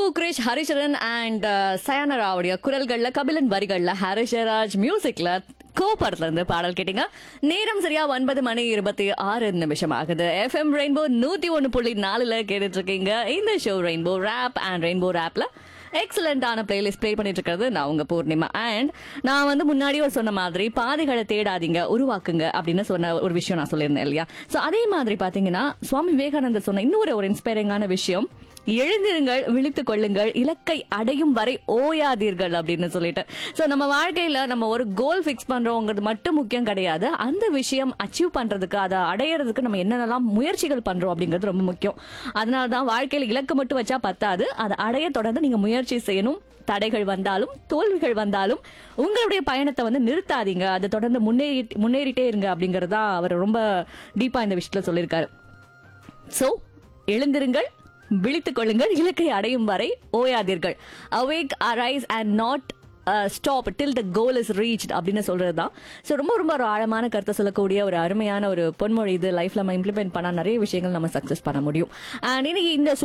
Girish, Haricharan and சயானராவுடைய குரல்கள்ல, Kabilan வரிகள்ல, ஹரிஷராஜ் மியூசிக்ல கோபர்ல இருந்து பாடல் கேட்டீங்க. நேரம் சரியா 9:26 ஆகுது. FM ரெயின்போ 101.4 கேட்டுட்டு இருக்கீங்க. இந்த show rainbow rape and rainbow ரேப்ல எக்ஸலண்டான playlist play பண்ணிட்டு இருக்கிறது நான் உங்க பூர்ணிமா. அண்ட் நான் முன்னாடியே சொன்ன மாதிரி பாதைகளை தேடாதீங்க, உருவாக்குங்க அப்படின்னு சொன்ன ஒரு விஷயம் நான் சொல்லியிருந்தேன் இல்லையா? ஸோ அதே மாதிரி பாத்தீங்கன்னா சுவாமி விவேகானந்தர் சொன்ன இன்னொரு இன்ஸ்பைரிங்கான விஷயம், எழுந்திருங்கள், விழித்துக் கொள்ளுங்கள், இலக்கை அடையும் வரை ஓயாதீர்கள் அப்படின்னு சொல்லிட்டு. சோ நம்ம வாழ்க்கையில நம்ம ஒரு கோல் பிக்ஸ் பண்றோங்கிறது மட்டும் முக்கியம் கிடையாது. அந்த விஷயம் அச்சீவ் பண்றதுக்கு, அதை அடையறதுக்கு நம்ம என்னென்னலாம் முயற்சிகள் பண்றோம் அப்படிங்கிறது ரொம்ப முக்கியம். அதனாலதான் வாழ்க்கையில இலக்கு மட்டும் வச்சா பத்தாது, அதை அடைய தொடர்ந்து நீங்க முயற்சி செய்யணும். தடைகள் வந்தாலும் தோல்விகள் வந்தாலும் உங்களுடைய பயணத்தை நிறுத்தாதீங்க, அதை தொடர்ந்து முன்னேறிட்டே இருங்க அப்படிங்கறதா அவர் ரொம்ப டீப்பா இந்த விஷயத்துல சொல்லியிருக்காரு. சோ எழுந்திருங்கள், விழித்துக் கொள்ளுங்கள், இலக்கை அடையும் வரை ஓயாதீர்கள். Awake, arise and not stop till the goal is reached அப்படின்னு சொல்றதுதான். ஸோ ரொம்ப ரொம்ப ஒரு ஆழமான கருத்தை சொல்லக்கூடிய ஒரு அருமையான ஒரு பொன்மொழி இது. லைஃப்ல நம்ம இம்ப்ளிமெண்ட் பண்ணா நிறைய விஷயங்கள் நம்ம சக்சஸ் பண்ண முடியும். அண்ட் இன்னைக்கு இந்த